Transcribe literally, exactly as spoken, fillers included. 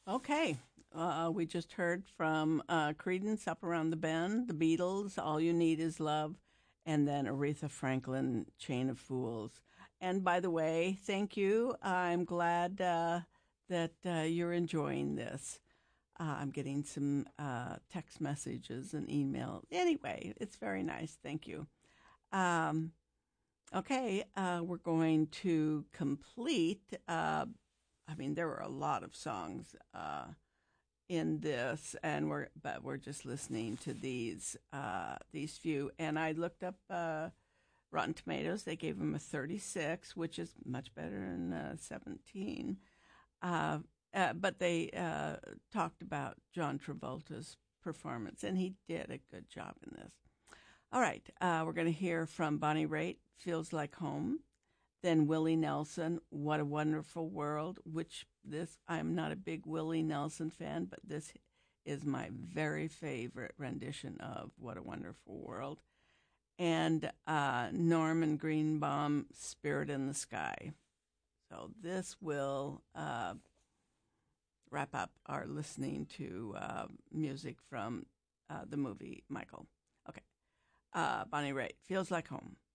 Okay. Uh, we just heard from uh, Creedence, Up Around the Bend, the Beatles, All You Need Is Love, and then Aretha Franklin, Chain of Fools. And by the way, thank you. I'm glad uh, that uh, you're enjoying this. Uh, I'm getting some uh, text messages and email. Anyway, it's very nice. Thank you. Um, okay, uh, we're going to complete. Uh, I mean, there were a lot of songs. Uh, in this, and we're but we're just listening to these uh, these few. And I looked up uh, Rotten Tomatoes. They gave him a thirty-six, which is much better than uh, seventeen. Uh, uh, but they uh, talked about John Travolta's performance, and he did a good job in this. All right, uh, we're going to hear from Bonnie Raitt, "Feels Like Home." Then Willie Nelson, "What a Wonderful World," which this, I'm not a big Willie Nelson fan, but this is my very favorite rendition of "What a Wonderful World." And uh, Norman Greenbaum, "Spirit in the Sky." So this will uh, wrap up our listening to uh, music from uh, the movie Michael. Okay. Uh, Bonnie Raitt, "Feels Like Home."